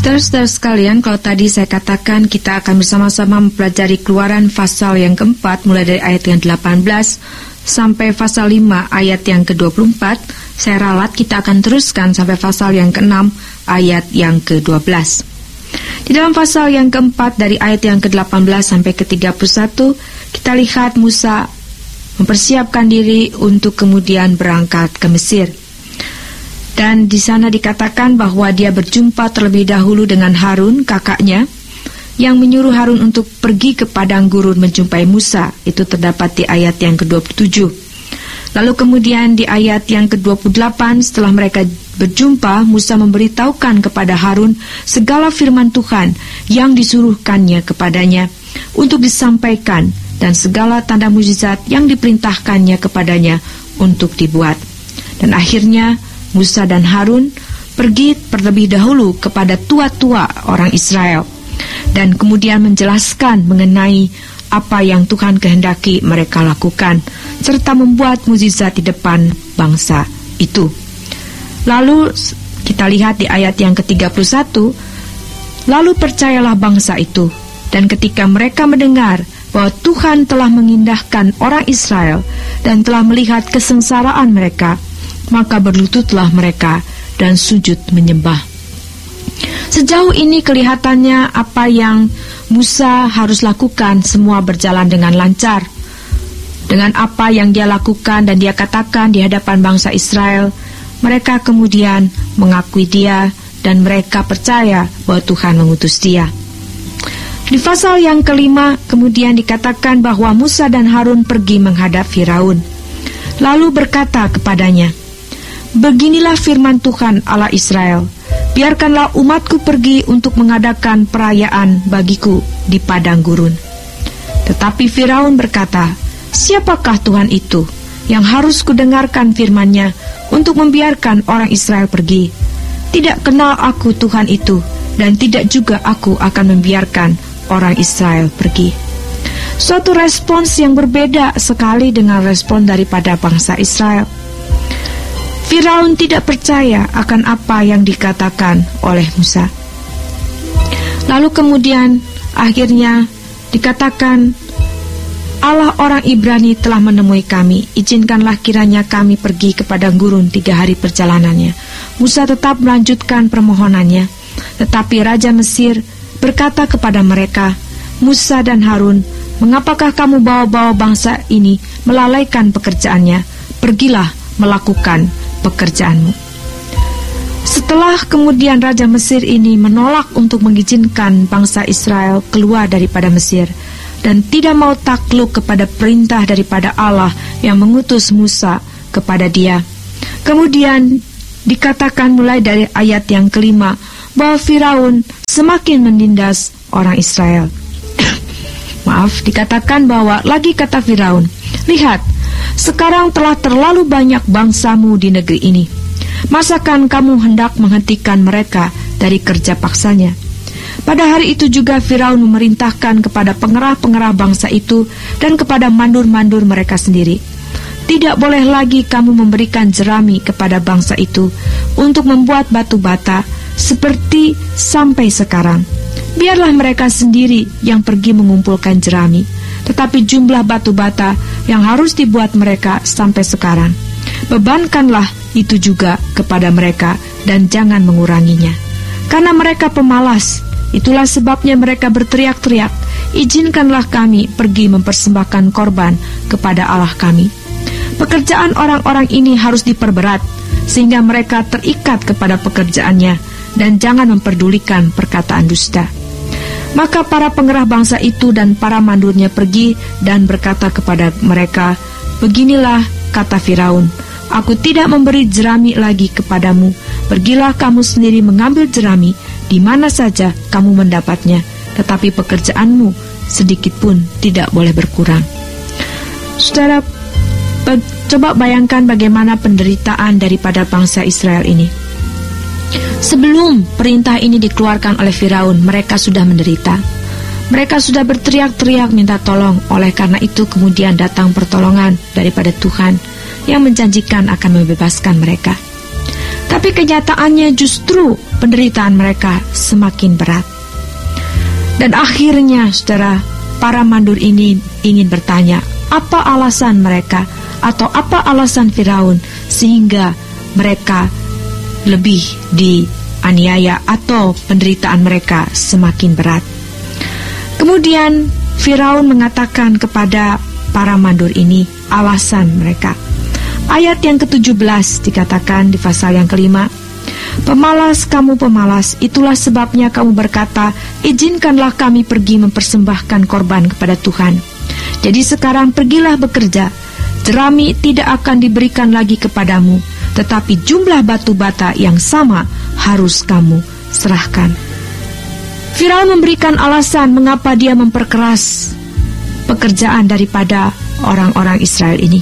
Saudara-saudara sekalian, kalau tadi saya katakan kita akan bersama-sama mempelajari Keluaran pasal yang keempat mulai dari ayat yang 18 sampai pasal 5 ayat yang ke-24. Saya ralat kita akan teruskan sampai pasal yang ke-6 ayat yang ke-12. Di dalam pasal yang keempat dari ayat yang ke-18 sampai ke-31, kita lihat Musa mempersiapkan diri untuk kemudian berangkat ke Mesir. Dan di sana dikatakan bahwa dia berjumpa terlebih dahulu dengan Harun, kakaknya, yang menyuruh Harun untuk pergi ke padang gurun menjumpai Musa. Itu terdapat di ayat yang ke-27. Lalu kemudian di ayat yang ke-28, setelah mereka berjumpa, Musa memberitahukan kepada Harun segala firman Tuhan yang disuruhkannya kepadanya untuk disampaikan dan segala tanda mukjizat yang diperintahkannya kepadanya untuk dibuat. Dan akhirnya Musa dan Harun pergi terlebih dahulu kepada tua-tua orang Israel dan kemudian menjelaskan mengenai apa yang Tuhan kehendaki mereka lakukan serta membuat mukjizat di depan bangsa itu. Lalu kita lihat di ayat yang ke-31, lalu percayalah bangsa itu, dan ketika mereka mendengar bahwa Tuhan telah mengindahkan orang Israel dan telah melihat kesengsaraan mereka, maka berlututlah mereka dan sujud menyembah. Sejauh ini kelihatannya apa yang Musa harus lakukan semua berjalan dengan lancar. Dengan apa yang dia lakukan dan dia katakan di hadapan bangsa Israel, mereka kemudian mengakui dia dan mereka percaya bahwa Tuhan mengutus dia. Di pasal yang kelima kemudian dikatakan bahwa Musa dan Harun pergi menghadap Firaun, lalu berkata kepadanya, "Beginilah firman Tuhan Allah Israel, biarkanlah umatku pergi untuk mengadakan perayaan bagiku di padang gurun." Tetapi Firaun berkata, "Siapakah Tuhan itu yang harus kudengarkan firman-Nya untuk membiarkan orang Israel pergi? Tidak kenal aku Tuhan itu, dan tidak juga aku akan membiarkan orang Israel pergi." Suatu respons yang berbeda sekali dengan respon daripada bangsa Israel. Firaun tidak percaya akan apa yang dikatakan oleh Musa. Lalu kemudian akhirnya dikatakan, "Allah orang Ibrani telah menemui kami, izinkanlah kiranya kami pergi ke padang gurun 3 hari perjalanannya." Musa tetap melanjutkan permohonannya, tetapi Raja Mesir berkata kepada mereka, "Musa dan Harun, mengapakah kamu bawa-bawa bangsa ini melalaikan pekerjaannya? Pergilah melakukan pekerjaanmu." Setelah kemudian Raja Mesir ini menolak untuk mengizinkan bangsa Israel keluar daripada Mesir dan tidak mau takluk kepada perintah daripada Allah yang mengutus Musa kepada dia, kemudian dikatakan mulai dari ayat yang kelima bahwa Firaun semakin menindas orang Israel. Dikatakan bahwa lagi kata Firaun, "Lihat, sekarang telah terlalu banyak bangsamu di negeri ini. Masakan kamu hendak menghentikan mereka dari kerja paksanya?" Pada hari itu juga Firaun memerintahkan kepada pengerah-pengerah bangsa itu dan kepada mandur-mandur mereka sendiri, "Tidak boleh lagi kamu memberikan jerami kepada bangsa itu untuk membuat batu bata seperti sampai sekarang. Biarlah mereka sendiri yang pergi mengumpulkan jerami, tetapi jumlah batu bata yang harus dibuat mereka sampai sekarang, bebankanlah itu juga kepada mereka dan jangan menguranginya. Karena mereka pemalas, itulah sebabnya mereka berteriak-teriak, 'Izinkanlah kami pergi mempersembahkan korban kepada Allah kami.' Pekerjaan orang-orang ini harus diperberat, sehingga mereka terikat kepada pekerjaannya dan jangan memperdulikan perkataan dusta." Maka para pengerah bangsa itu dan para mandurnya pergi dan berkata kepada mereka, "Beginilah kata Firaun, aku tidak memberi jerami lagi kepadamu. Pergilah kamu sendiri mengambil jerami di mana saja kamu mendapatnya, tetapi pekerjaanmu sedikit pun tidak boleh berkurang." Saudara, coba bayangkan bagaimana penderitaan daripada bangsa Israel ini. Sebelum perintah ini dikeluarkan oleh Firaun, mereka sudah menderita. Mereka sudah berteriak-teriak minta tolong. Oleh karena itu kemudian datang pertolongan daripada Tuhan yang menjanjikan akan membebaskan mereka. Tapi Tetapi kenyataannya justru penderitaan mereka semakin berat. Dan akhirnya, saudara, para mandur ini ingin bertanya, apa alasan mereka atau apa alasan Firaun sehingga mereka lebih dianiaya atau penderitaan mereka semakin berat. Kemudian Firaun mengatakan kepada para mandur ini alasan mereka. Ayat yang ke-17 dikatakan di pasal yang kelima, "Pemalas kamu pemalas, itulah sebabnya kamu berkata, izinkanlah kami pergi mempersembahkan korban kepada Tuhan. Jadi sekarang pergilah bekerja, jerami tidak akan diberikan lagi kepadamu, tetapi jumlah batu bata yang sama harus kamu serahkan." Firaun memberikan alasan mengapa dia memperkeras pekerjaan daripada orang-orang Israel ini,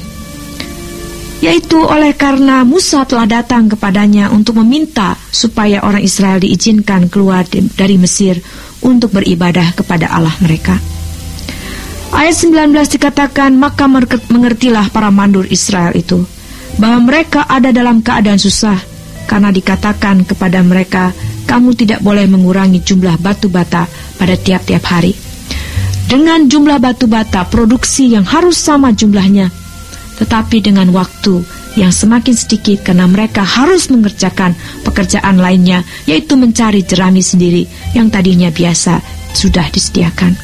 yaitu oleh karena Musa telah datang kepadanya untuk meminta supaya orang Israel diizinkan keluar dari Mesir untuk beribadah kepada Allah mereka. Ayat 19 dikatakan, "Maka mengertilah para mandur Israel itu bahwa mereka ada dalam keadaan susah, karena dikatakan kepada mereka, kamu tidak boleh mengurangi jumlah batu bata pada tiap-tiap hari." Dengan jumlah batu bata produksi yang harus sama jumlahnya, tetapi dengan waktu yang semakin sedikit karena mereka harus mengerjakan pekerjaan lainnya, yaitu mencari jerami sendiri yang tadinya biasa sudah disediakan.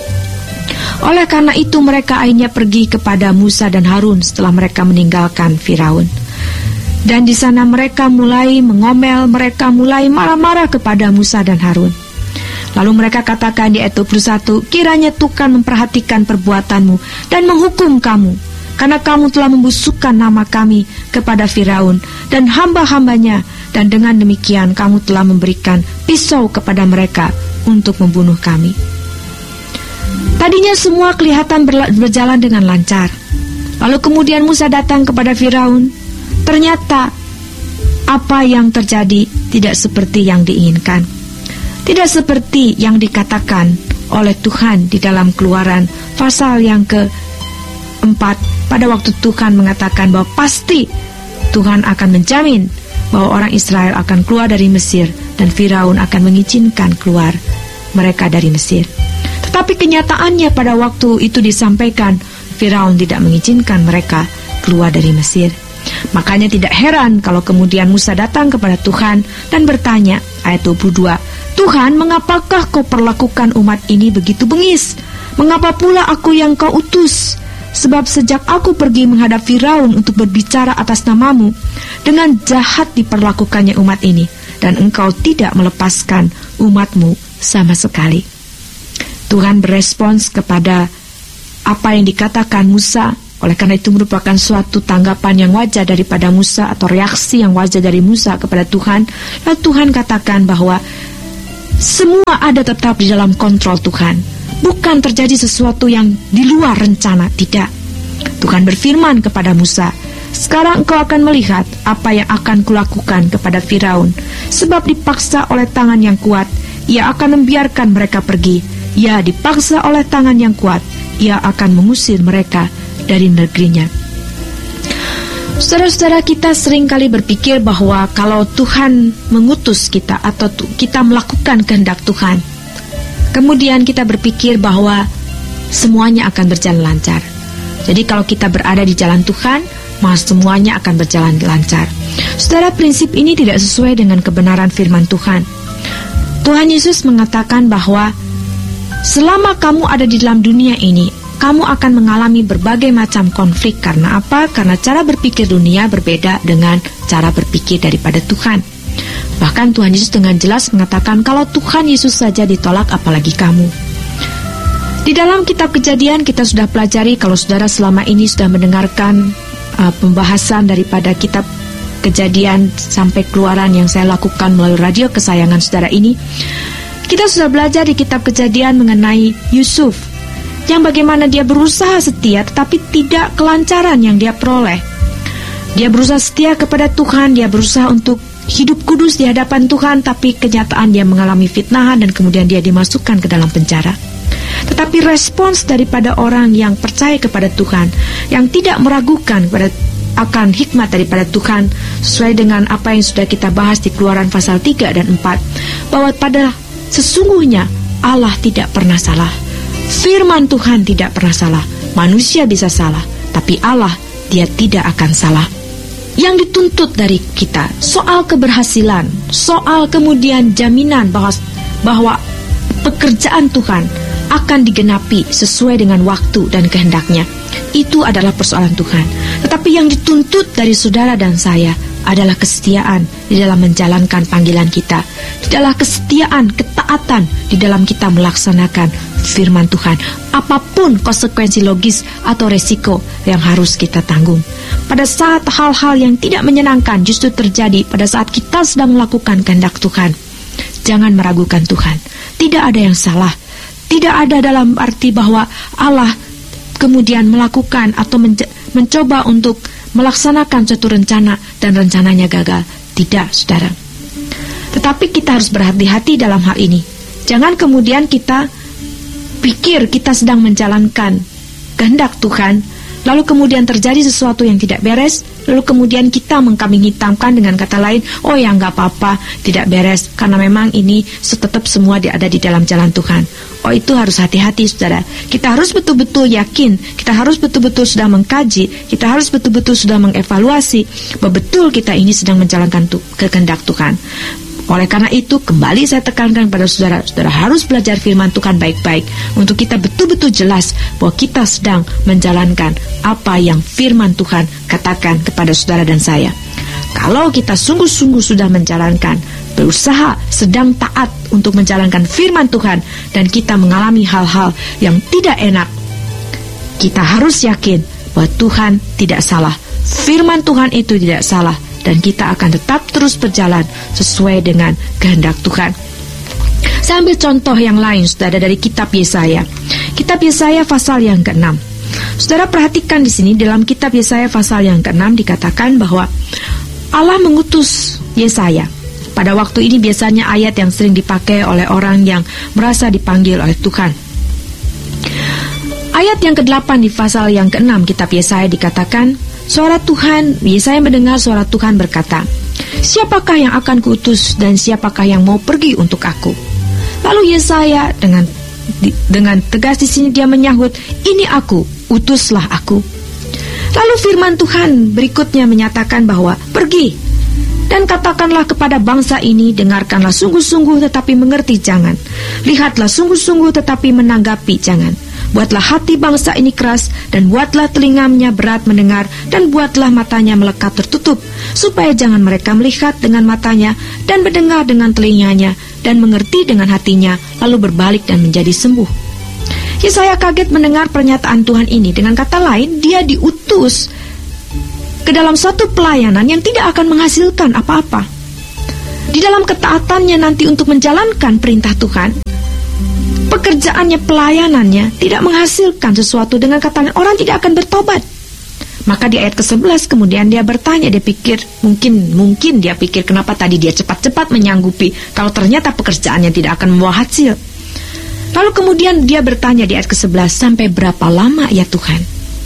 Oleh karena itu mereka akhirnya pergi kepada Musa dan Harun setelah mereka meninggalkan Firaun. Dan di sana mereka mulai mengomel, mereka mulai marah-marah kepada Musa dan Harun. Lalu mereka katakan di ayat 21, "Kiranya Tuhan memperhatikan perbuatanmu dan menghukum kamu, karena kamu telah membusukkan nama kami kepada Firaun dan hamba-hambanya, dan dengan demikian kamu telah memberikan pisau kepada mereka untuk membunuh kami." Tadinya semua kelihatan berjalan dengan lancar. Lalu kemudian Musa datang kepada Firaun. Ternyata apa yang terjadi tidak seperti yang diinginkan, tidak seperti yang dikatakan oleh Tuhan di dalam Keluaran pasal yang ke-4, pada waktu Tuhan mengatakan bahwa pasti Tuhan akan menjamin bahwa orang Israel akan keluar dari Mesir dan Firaun akan mengizinkan keluar mereka dari Mesir. Tetapi kenyataannya pada waktu itu disampaikan, Firaun tidak mengizinkan mereka keluar dari Mesir. Makanya tidak heran kalau kemudian Musa datang kepada Tuhan dan bertanya, ayat 22, "Tuhan, mengapakah kau perlakukan umat ini begitu bengis? Mengapa pula aku yang kau utus? Sebab sejak aku pergi menghadap Firaun untuk berbicara atas namamu, dengan jahat diperlakukannya umat ini, dan engkau tidak melepaskan umatmu sama sekali." Tuhan berespons kepada apa yang dikatakan Musa. Oleh karena itu merupakan suatu tanggapan yang wajar daripada Musa, atau reaksi yang wajar dari Musa kepada Tuhan. Lalu Tuhan katakan bahwa semua ada tetap di dalam kontrol Tuhan. Bukan terjadi sesuatu yang di luar rencana, tidak. Tuhan berfirman kepada Musa, "Sekarang engkau akan melihat apa yang akan kulakukan kepada Firaun. Sebab dipaksa oleh tangan yang kuat, ia akan membiarkan mereka pergi. Ya, dipaksa oleh tangan yang kuat, ia akan mengusir mereka dari negerinya." Saudara-saudara, kita seringkali berpikir bahwa kalau Tuhan mengutus kita atau kita melakukan kehendak Tuhan, kemudian kita berpikir bahwa semuanya akan berjalan lancar. Jadi kalau kita berada di jalan Tuhan, maka semuanya akan berjalan lancar. Saudara, prinsip ini tidak sesuai dengan kebenaran firman Tuhan. Tuhan Yesus mengatakan bahwa selama kamu ada di dalam dunia ini, kamu akan mengalami berbagai macam konflik. Karena apa? Karena cara berpikir dunia berbeda dengan cara berpikir daripada Tuhan. Bahkan Tuhan Yesus dengan jelas mengatakan, kalau Tuhan Yesus saja ditolak, apalagi kamu. Di dalam kitab Kejadian kita sudah pelajari, kalau saudara selama ini sudah mendengarkan pembahasan daripada kitab Kejadian sampai Keluaran yang saya lakukan melalui radio kesayangan saudara ini, kita sudah belajar di kitab Kejadian mengenai Yusuf, yang bagaimana dia berusaha setia tetapi tidak kelancaran yang dia peroleh. Dia berusaha setia kepada Tuhan, dia berusaha untuk hidup kudus di hadapan Tuhan, tapi kenyataan dia mengalami fitnahan dan kemudian dia dimasukkan ke dalam penjara. Tetapi respons daripada orang yang percaya kepada Tuhan, yang tidak meragukan kepada akan hikmat daripada Tuhan, sesuai dengan apa yang sudah kita bahas di Keluaran pasal 3 dan 4, bahwa pada sesungguhnya Allah tidak pernah salah. Firman Tuhan tidak pernah salah. Manusia bisa salah, tapi Allah, dia tidak akan salah. Yang dituntut dari kita soal keberhasilan, soal kemudian jaminan bahwa pekerjaan Tuhan akan digenapi sesuai dengan waktu dan kehendaknya, itu adalah persoalan Tuhan. Tetapi yang dituntut dari saudara dan saya adalah kesetiaan di dalam menjalankan panggilan kita, adalah kesetiaan, ketaatan di dalam kita melaksanakan firman Tuhan, apapun konsekuensi logis atau resiko yang harus kita tanggung. Pada saat hal-hal yang tidak menyenangkan justru terjadi pada saat kita sedang melakukan kehendak Tuhan, jangan meragukan Tuhan. Tidak ada yang salah. Tidak ada dalam arti bahwa Allah kemudian melakukan atau mencoba untuk melaksanakan suatu rencana dan rencananya gagal. Tidak, saudara. Tetapi kita harus berhati-hati dalam hal ini. Jangan kemudian kita pikir kita sedang menjalankan kehendak Tuhan, lalu kemudian terjadi sesuatu yang tidak beres, lalu kemudian kita mengkambing hitamkan dengan kata lain, oh ya nggak apa-apa, tidak beres, karena memang ini tetap semua ada di dalam jalan Tuhan. Oh, itu harus hati-hati, saudara. Kita harus betul-betul yakin, kita harus betul-betul sudah mengkaji, kita harus betul-betul sudah mengevaluasi bahwa betul kita ini sedang menjalankan kehendak Tuhan. Oleh karena itu, kembali saya tekankan kepada saudara, saudara harus belajar firman Tuhan baik-baik untuk kita betul-betul jelas bahwa kita sedang menjalankan apa yang firman Tuhan katakan kepada saudara dan saya. Kalau kita sungguh-sungguh sudah menjalankan, berusaha, sedang taat untuk menjalankan firman Tuhan, dan kita mengalami hal-hal yang tidak enak, kita harus yakin bahwa Tuhan tidak salah. Firman Tuhan itu tidak salah, dan kita akan tetap terus berjalan sesuai dengan kehendak Tuhan. Saya ambil contoh yang lain, saudara, dari kitab Yesaya. Kitab Yesaya pasal yang ke-6. Saudara perhatikan di sini, dalam kitab Yesaya pasal yang ke-6 dikatakan bahwa Allah mengutus Yesaya. Pada waktu ini biasanya ayat yang sering dipakai oleh orang yang merasa dipanggil oleh Tuhan. Ayat yang ke-8 di pasal yang ke-6 kitab Yesaya dikatakan, suara Tuhan, Yesaya mendengar suara Tuhan berkata, siapakah yang akan kuutus dan siapakah yang mau pergi untuk aku? Lalu Yesaya dengan tegas di sini dia menyahut, ini aku, utuslah aku. Lalu firman Tuhan berikutnya menyatakan bahwa pergi dan katakanlah kepada bangsa ini, dengarkanlah sungguh-sungguh tetapi mengerti jangan, lihatlah sungguh-sungguh tetapi menanggapi jangan. Buatlah hati bangsa ini keras, dan buatlah telinganya berat mendengar, dan buatlah matanya melekat tertutup, supaya jangan mereka melihat dengan matanya, dan mendengar dengan telinganya, dan mengerti dengan hatinya, lalu berbalik dan menjadi sembuh. Yesaya kaget mendengar pernyataan Tuhan ini. Dengan kata lain, dia diutus ke dalam suatu pelayanan yang tidak akan menghasilkan apa-apa. Di dalam ketaatannya nanti untuk menjalankan perintah Tuhan, pekerjaannya, pelayanannya tidak menghasilkan sesuatu. Dengan kata lain, orang tidak akan bertobat. Maka di ayat ke-11 kemudian dia bertanya, dia pikir, mungkin dia pikir kenapa tadi dia cepat-cepat menyanggupi kalau ternyata pekerjaannya tidak akan membawa hasil. Lalu kemudian dia bertanya di ayat ke-11, sampai berapa lama ya Tuhan?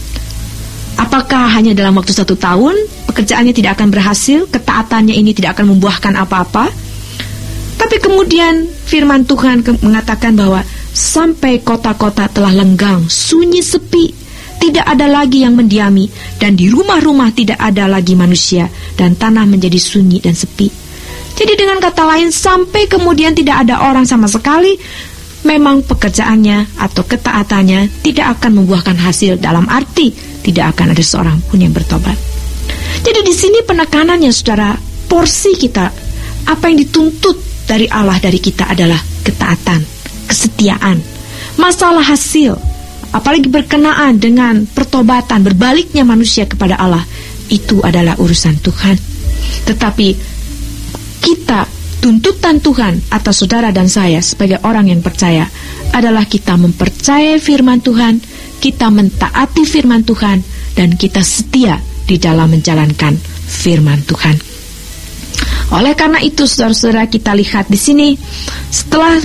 Apakah hanya dalam waktu 1 tahun pekerjaannya tidak akan berhasil, ketaatannya ini tidak akan membuahkan apa-apa? Tapi kemudian firman Tuhan mengatakan bahwa sampai kota-kota telah lenggang, sunyi sepi, tidak ada lagi yang mendiami, dan di rumah-rumah tidak ada lagi manusia, dan tanah menjadi sunyi dan sepi. Jadi dengan kata lain, sampai kemudian tidak ada orang sama sekali, memang pekerjaannya atau ketaatannya tidak akan membuahkan hasil, dalam arti tidak akan ada seorang pun yang bertobat. Jadi di sini penekanannya, saudara, porsi kita, apa yang dituntut dari Allah dari kita adalah ketaatan, kesetiaan. Masalah hasil, apalagi berkenaan dengan pertobatan, berbaliknya manusia kepada Allah, itu adalah urusan Tuhan. Tetapi kita, tuntutan Tuhan atas saudara dan saya sebagai orang yang percaya adalah kita mempercayai firman Tuhan, kita mentaati firman Tuhan, dan kita setia di dalam menjalankan firman Tuhan. Oleh karena itu, saudara-saudara, kita lihat di sini, setelah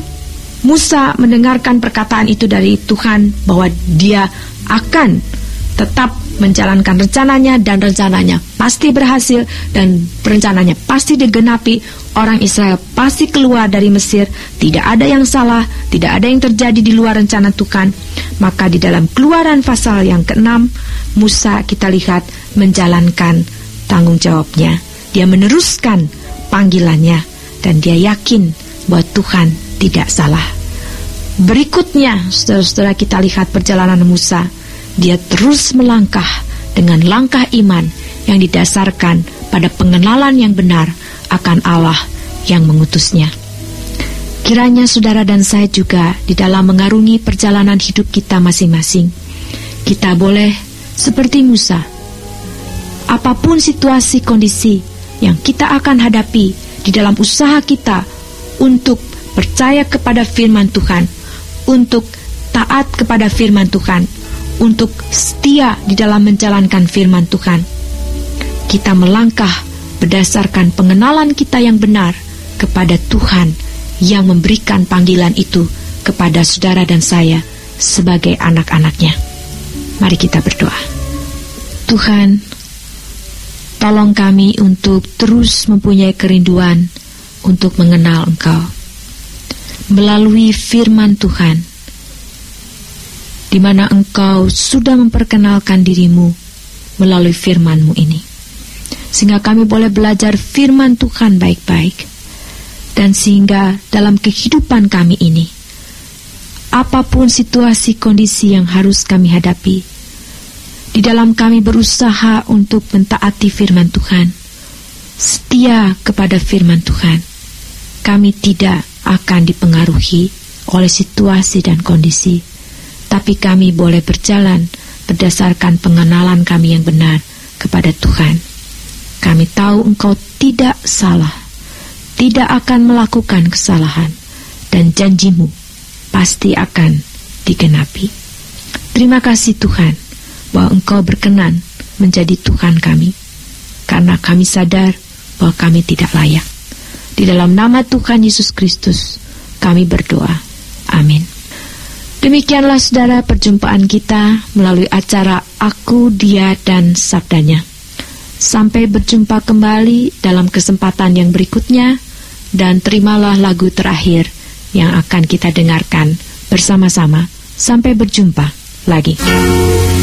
Musa mendengarkan perkataan itu dari Tuhan bahwa dia akan tetap menjalankan rencananya, dan rencananya pasti berhasil, dan rencananya pasti digenapi. Orang Israel pasti keluar dari Mesir. Tidak ada yang salah, tidak ada yang terjadi di luar rencana Tuhan. Maka di dalam Keluaran pasal yang ke-6, Musa kita lihat menjalankan tanggung jawabnya. Dia meneruskan panggilannya, dan dia yakin bahwa Tuhan tidak salah. Berikutnya, saudara-saudara, kita lihat perjalanan Musa. Dia terus melangkah dengan langkah iman yang didasarkan pada pengenalan yang benar akan Allah yang mengutusnya. Kiranya saudara dan saya juga di dalam mengarungi perjalanan hidup kita masing-masing, kita boleh seperti Musa. Apapun situasi kondisi yang kita akan hadapi di dalam usaha kita untuk percaya kepada firman Tuhan, untuk taat kepada firman Tuhan, untuk setia di dalam menjalankan firman Tuhan, kita melangkah berdasarkan pengenalan kita yang benar kepada Tuhan yang memberikan panggilan itu kepada saudara dan saya sebagai anak-anaknya. Mari kita berdoa. Tuhan, tolong kami untuk terus mempunyai kerinduan untuk mengenal Engkau melalui firman Tuhan, di mana Engkau sudah memperkenalkan dirimu melalui firman-Mu ini. Sehingga kami boleh belajar firman Tuhan baik-baik. Dan sehingga dalam kehidupan kami ini, apapun situasi kondisi yang harus kami hadapi, di dalam kami berusaha untuk mentaati firman Tuhan, setia kepada firman Tuhan, kami tidak akan dipengaruhi oleh situasi dan kondisi, tapi kami boleh berjalan berdasarkan pengenalan kami yang benar kepada Tuhan. Kami tahu Engkau tidak salah, tidak akan melakukan kesalahan, dan janji-Mu pasti akan digenapi. Terima kasih Tuhan, bahwa Engkau berkenan menjadi Tuhan kami, karena kami sadar bahwa kami tidak layak. Di dalam nama Tuhan Yesus Kristus, kami berdoa. Amin. Demikianlah saudara perjumpaan kita melalui acara Aku, Dia, dan Sabdanya. Sampai berjumpa kembali dalam kesempatan yang berikutnya, dan terimalah lagu terakhir yang akan kita dengarkan bersama-sama. Sampai berjumpa lagi.